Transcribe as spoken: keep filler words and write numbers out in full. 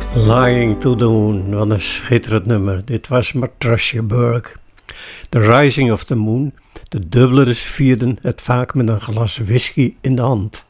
Lying to the Moon, wat een schitterend nummer. Dit was Martha Burke. The Rising of the Moon. De Dubliners vierden het vaak met een glas whisky in de hand.